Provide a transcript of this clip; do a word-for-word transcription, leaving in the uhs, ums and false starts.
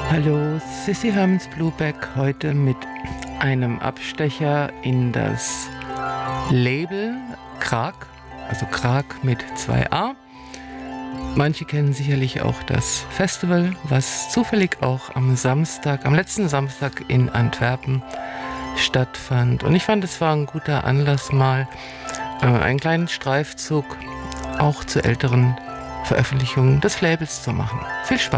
Hallo, Sissy Hermans Blueback heute mit einem Abstecher in das Label Krag, also Krag mit zwei A. Manche kennen sicherlich auch das Festival, was zufällig auch am Samstag, am letzten Samstag in Antwerpen stattfand. Und ich fand, es war ein guter Anlass, mal äh, einen kleinen Streifzug auch zu älteren Veröffentlichungen des Labels zu machen. Viel Spaß!